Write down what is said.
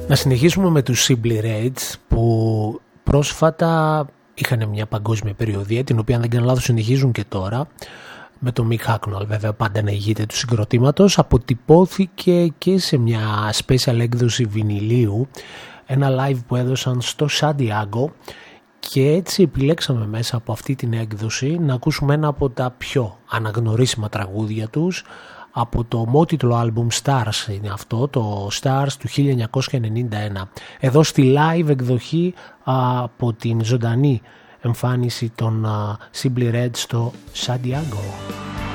Να συνεχίσουμε με τους Simply Reds που πρόσφατα είχαν μια παγκόσμια περιοδία, την οποία αν δεν κάνω λάθος συνεχίζουν και τώρα, με τον Mick Hucknall βέβαια πάντα να ηγείται του συγκροτήματος. Αποτυπώθηκε και σε μια special έκδοση βινιλίου, ένα live που έδωσαν στο Santiago, και έτσι επιλέξαμε μέσα από αυτή την έκδοση να ακούσουμε ένα από τα πιο αναγνωρίσιμα τραγούδια τους, από το ομότιτλο άλμπουμ Stars είναι αυτό, το Stars του 1991. Εδώ στη live εκδοχή από την ζωντανή εμφάνιση των Simply Red στο Santiago.